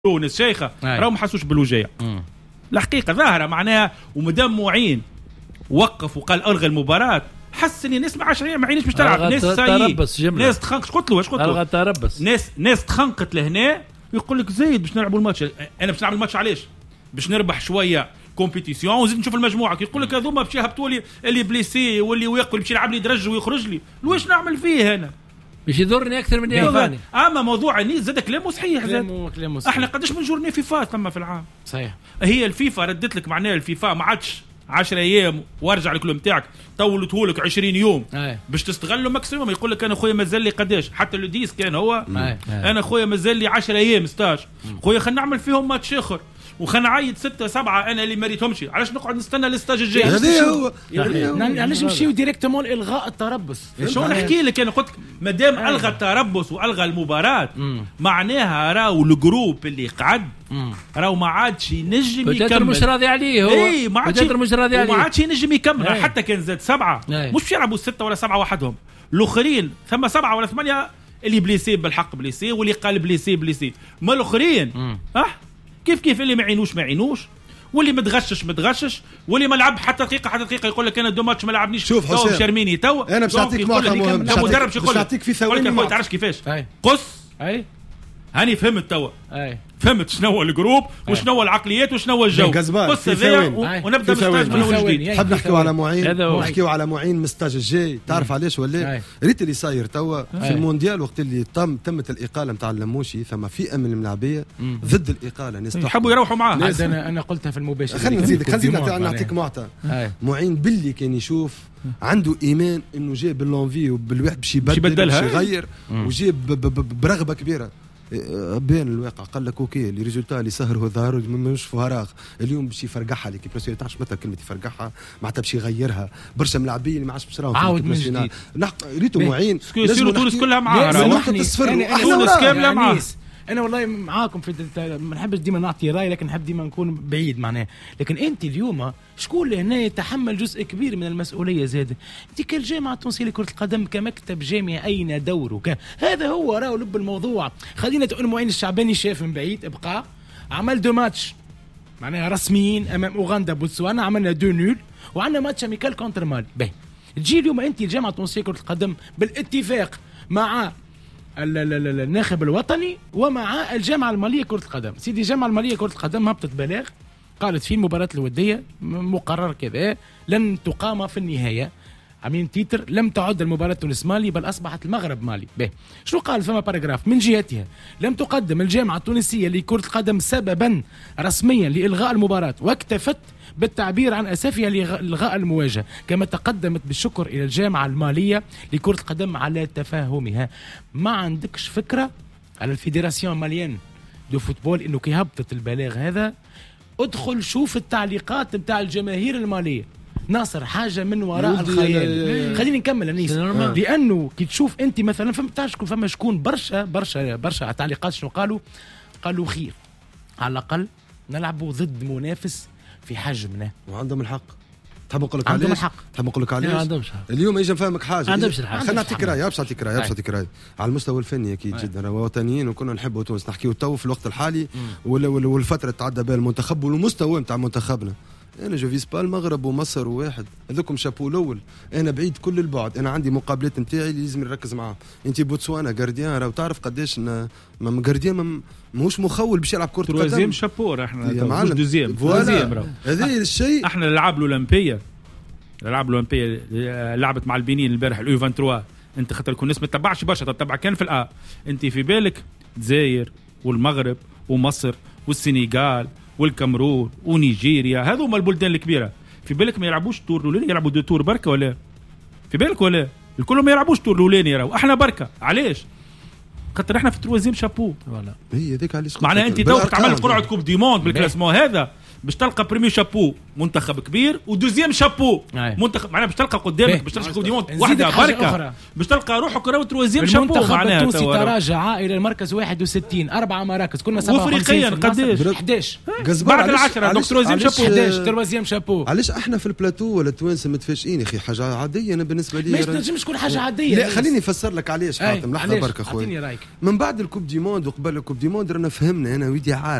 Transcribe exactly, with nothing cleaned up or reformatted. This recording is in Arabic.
تونس شيخه راهو ما حسوش بالوجايه الحقيقه ظاهره معناها. ومدام معين وقف وقال الغي المباراه حس اني ناس ما عادش ما عينيش باش تلعب. ناس تربص ناس تخنقت قلت له واش قلت له تربص ناس ناس تخنقت لهنا يقول لك زايد باش نلعبوا الماتش. انا باش نلعب الماتش علاش؟ باش نربح شويه كومبيتيسيون وزيد نشوف المجموعه. كي يقول لك هذوما باش يهبطوا لي اللي بليسي واللي واقف باش يلعب لي درج ويخرج لي واش نعمل فيه انا؟ باش يضرني اكثر من يافاني. اما موضوع النيس زاد كلامه صحيح. كلامه كلامه صحيح. احنا قداش من جورني فيفا ثم في العام صحيح. هي الفيفا ردت لك معناها الفيفا ما عادش عشرة ايام وارجع الكلام تاعك طولته لك عشرين يوم أي. باش تستغلوا ماكسيموم. يقول لك انا خويا مازال لي قداش حتى لو ديس كان هو أي. أي. انا خويا مازال لي عشرة ايام ستاج خويا خلينا نعمل فيهم ماتش اخر وخلينا نعيد ستة سبعة أنا اللي ما ريتهمش. علاش نقعد نستنى الاستاج الجاي؟ هذا هو علاش نمشيو ديريكتومون الغاء التربص؟ شو نحكي لك انا قلت ما دام الغى التربص والغى المباراه معناها راهو الجروب اللي قعد راهو ما عادش ينجم يكمل. مش راضي عليه هو. اي ما عادش مش راضي عليه. ما عادش ينجم يكمل. حتى كان زاد سبعه ايه. مش يلعبوا ستة ولا سبعة وحدهم. الاخرين ثم سبعة ولا ثمانية اللي بليسي بالحق بليسي واللي قال بليسي بليسي. ما الاخرين اه كيف كيف اللي ما يعينوش ما يعينوش واللي متغشش متغشش واللي ما لعب حتى دقيقه حتى دقيقه يقول لك انا دو ماتش ما لعبنيش. شوف حسين شرميني تو انا باش نعطيك معطى مهم كمدرب شو يقول نعطيك في ثواني ما تعرفش كيفاش قص اي هاني فهمت تو اي فهمت شنو الجروب وشنو العقليات وشنو الجو. بص ونبدا بالستاج من اول جديد. نحب نحكيو على معين نحكيو على معين من الستاج الجاي. تعرف علاش ولا ريت اللي صاير توا في المونديال وقت اللي تم تمت الاقاله نتاع اللموشي ثم فئه من الملاعبيه ضد الاقاله ناس يحبوا يروحوا معاه. انا انا قلتها في المباشر. خلينا نزيدك خلينا نعطيك معطى. معين باللي كان يشوف عنده ايمان انه جاي باللونفي وبالواحد باش يبدل باش يغير وجاي برغبه كبيره. بين الواقع قال لك اوكي اللي ريزولتا اللي سهر هو ظهر مش فراغ اليوم باش يفرقعها لك بريسيون تعرفش متى كلمه يفرقعها معناتها باش يغيرها برشا ملاعبين اللي ما عادش باش راهم عاود من جديد. ريتو معين يصيروا تونس كلها معاه تونس كامله معاه. انا والله معاكم في ما نحبش ديما نعطي راي لكن نحب ديما نكون بعيد معناه. لكن انت اليوم شكون اللي هنا يتحمل جزء كبير من المسؤوليه زاد؟ انت كالجامعه التونسيه لكره القدم كمكتب جامعي اين دورك؟ هذا هو راهو لب الموضوع. خلينا تقول معين الشعباني شاف من بعيد ابقى عمل دو ماتش معناها رسميين امام اوغندا بوتسوانا عملنا دو نول وعندنا ماتش اميكال كونتر مال. باهي تجي اليوم انت الجامعه التونسيه لكره القدم بالاتفاق مع الناخب الوطني ومع الجامعة المالية كرة القدم. سيدي الجامعة المالية كرة القدم هبطت بلاغ قالت في المباراة الودية مقرر كذا لن تقام في النهاية عاملين تيتر لم تعد المباراة تونس مالي بل أصبحت المغرب مالي. به شنو قال فما باراجراف من جهتها لم تقدم الجامعة التونسية لكرة القدم سببا رسميا لإلغاء المباراة واكتفت بالتعبير عن أسفها لإلغاء المواجهة كما تقدمت بالشكر إلى الجامعة المالية لكرة القدم على تفاهمها. ما عندكش فكرة على الفيدراسيون ماليين دو فوتبول إنه كي هبطت البلاغ هذا ادخل شوف التعليقات بتاع الجماهير المالية ناصر حاجة من وراء الخيال. خليني نكمل أنيس آه. لأنه كي تشوف أنت مثلا فما تعرف فما شكون برشا برشا برشا تعليقات شنو قالوا قالوا خير على الأقل نلعبوا ضد منافس في حجمنا وعندهم الحق. تحب نقول لك عندهم علاش؟ الحق. تحب نقول لك علاش؟ عندهمش حق. اليوم يجي نفهمك حاجه. عندهمش الحق. خلينا نعطيك راي باش نعطيك راي باش نعطيك راي على المستوى الفني اكيد أي. جدا وطنيين وكنا نحبوا تونس نحكيو تو في الوقت الحالي والفتره تعدى بها المنتخب والمستوى نتاع منتخبنا. انا جو فيس با المغرب ومصر وواحد هذوكم شابو الاول. انا بعيد كل البعد. انا عندي مقابلات نتاعي اللي لازم نركز معاهم. انت بوتسوانا جارديان راهو تعرف قداش ما جارديان ماهوش مخول باش يلعب كره قدم. تروازيام شابور احنا مش دوزيام دوزيام راهو هذا الشيء. احنا الالعاب الاولمبيه الالعاب الاولمبيه لعبت مع البنين البارح اليو ثلاثة وعشرين. انت خاطر كل الناس ما تتبعش برشا تتبع كان في الآ. انت في بالك الجزائر والمغرب ومصر والسنغال والكاميرون ونيجيريا هذوما البلدان الكبيره في بالك ما يلعبوش التور الاولاني يلعبوا دو تور بركه ولا في بالك ولا الكل ما يلعبوش التور الاولاني راهو احنا بركه. علاش؟ خاطر احنا في التروازيام شابو. فوالا هي هذيك علاش معناها انت تو تعمل قرعه كوب دي موند بالكلاسمون هذا باش تلقى بريمي شابو منتخب كبير ودوزيام شابو منتخب معناها باش تلقى قدامك باش ترشح كوب دي موند واحده بركه باش تلقى روحك راهو تروازيام شابو معناها التونسي تراجع الى المركز واحد وستين اربع مراكز كنا سبعة وافريقيا قداش احد عشر بعد العشرة دونك تروازيام شابو احد عشر تروازيام شابو. علاش احنا في البلاتو ولا التوانسه متفاجئين اخي حاجه عاديه انا بالنسبه لي مش تنجمش تكون حاجه عاديه. لا خليني نفسر لك علاش حاتم لحظه بركه خويا. من بعد الكوب دي موند وقبل الكوب دي موند رانا فهمنا انا ويدي عارف